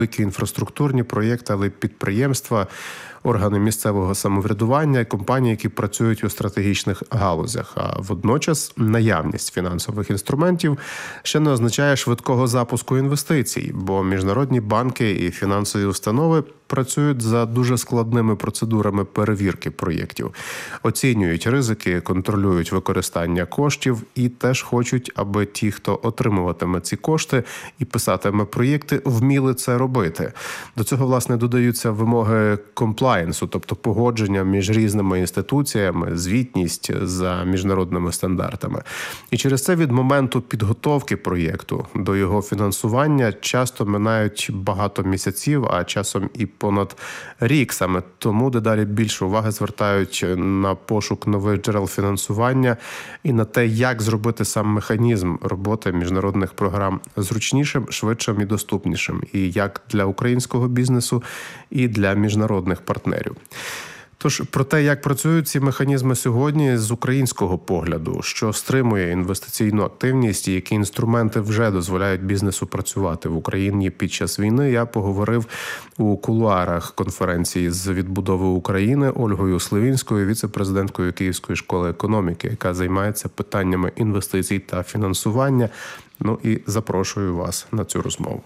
великі інфраструктурні проєкти, але й підприємства, органи місцевого самоврядування і компанії, які працюють у стратегічних галузях. А водночас наявність фінансових інструментів ще не означає швидкого запуску інвестицій, бо міжнародні банки і фінансові установи працюють за дуже складними процедурами перевірки проєктів, оцінюють ризики, контролюють використання коштів і теж хочуть, аби ті, хто отримуватиме ці кошти і писатиме проєкти, вміли це робити. До цього, власне, додаються вимоги комплаєнсу, тобто погодження між різними інституціями, звітність за міжнародними стандартами. І через це від моменту підготовки проєкту до його фінансування часто минають багато місяців, а часом і понад рік. Саме тому дедалі більше уваги звертають на пошук нових джерел фінансування і на те, як зробити сам механізм роботи міжнародних програм зручнішим, швидшим і доступнішим. І як для українського бізнесу, і для міжнародних партнерів. Тож про те, як працюють ці механізми сьогодні з українського погляду, що стримує інвестиційну активність і які інструменти вже дозволяють бізнесу працювати в Україні під час війни, я поговорив у кулуарах конференції з відбудови України Ольгою Сливінською, віце-президенткою Київської школи економіки, яка займається питаннями інвестицій та фінансування. Ну і запрошую вас на цю розмову.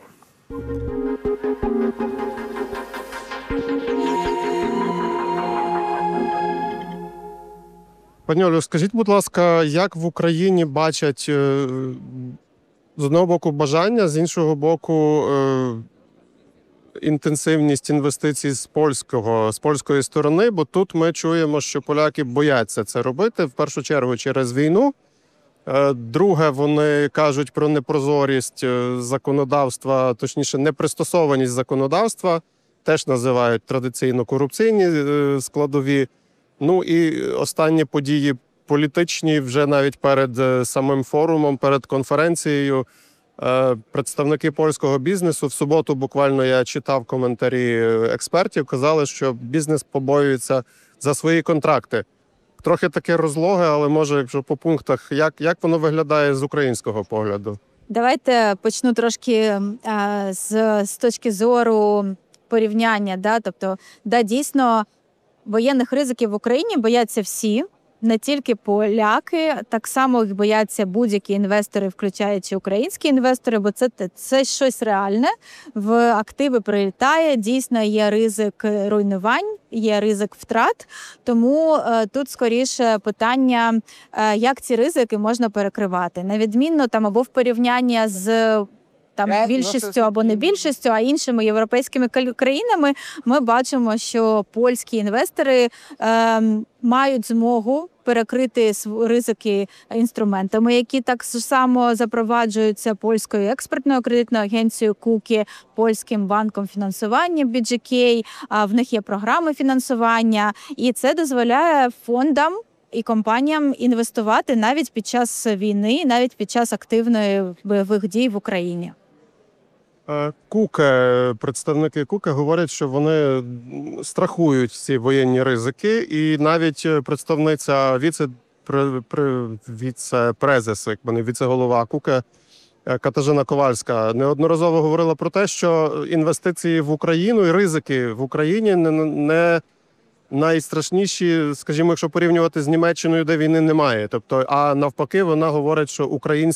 Пані Олю, скажіть, будь ласка, як в Україні бачать з одного боку бажання, з іншого боку інтенсивність інвестицій з польської сторони, бо тут ми чуємо, що поляки бояться це робити, в першу чергу через війну. Друге, вони кажуть про непрозорість законодавства, точніше, непристосованість законодавства, теж називають традиційно корупційні складові. Ну і останні події політичні вже навіть перед самим форумом, перед конференцією. Представники польського бізнесу, в суботу буквально я читав коментарі експертів, казали, що бізнес побоюється за свої контракти. Трохи таке розлоге, але може, якщо по пунктах, як воно виглядає з українського погляду? Давайте почну трошки з точки зору порівняння. Тобто, дійсно, воєнних ризиків в Україні бояться всі, не тільки поляки, так само їх бояться будь-які інвестори, включаючи українські інвестори, бо це щось реальне, в активи прилітає, дійсно є ризик руйнувань, є ризик втрат, тому тут скоріше питання, як ці ризики можна перекривати. На відмінно або в порівнянні з більшістю або не більшістю, а іншими європейськими країнами, ми бачимо, що польські інвестори мають змогу перекрити ризики інструментами, які так само запроваджуються польською експертною кредитною агенцією КУКІ, польським банком фінансування BGK, в них є програми фінансування, і це дозволяє фондам і компаніям інвестувати навіть під час війни, навіть під час активної бойових дій в Україні. Представники КУК говорять, що вони страхують ці воєнні ризики, і навіть представниця віце-презес, віце-голова КУК Катажина Ковальська неодноразово говорила про те, що інвестиції в Україну і ризики в Україні не найстрашніші, скажімо, якщо порівнювати з Німеччиною, де війни немає. Тобто, а навпаки, вона говорить, що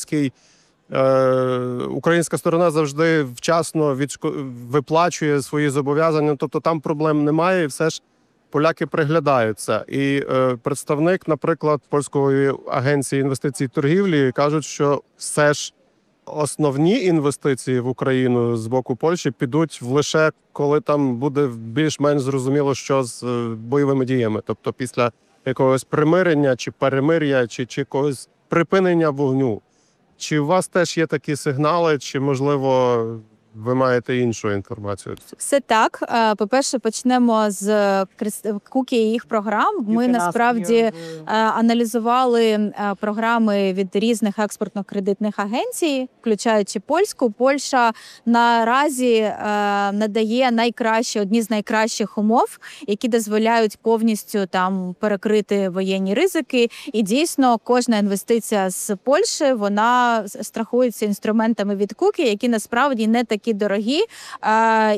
українська сторона завжди вчасно виплачує свої зобов'язання, тобто там проблем немає, і все ж поляки приглядаються. І представник, наприклад, Польської агенції інвестицій і торгівлі кажуть, що все ж основні інвестиції в Україну з боку Польщі підуть лише коли там буде більш-менш зрозуміло, що з бойовими діями. Тобто після якогось примирення чи перемир'я, чи якогось припинення вогню. Чи у вас теж є такі сигнали, чи, можливо, ви маєте іншу інформацію? Все так. По-перше, почнемо з КУКІ і їх програм. Ми насправді аналізували програми від різних експортно-кредитних агенцій, включаючи польську. Польща наразі надає одні з найкращих умов, які дозволяють повністю перекрити воєнні ризики. І дійсно, кожна інвестиція з Польщі, вона страхується інструментами від КУКІ, які насправді не такі дорогі